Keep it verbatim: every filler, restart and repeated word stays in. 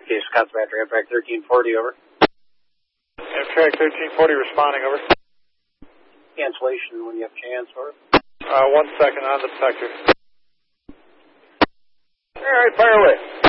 Case Contact Amtrak thirteen forty, over. Amtrak thirteen forty responding, over. Cancellation when you have chance, over. Uh, one second on the detector. All right, fire away.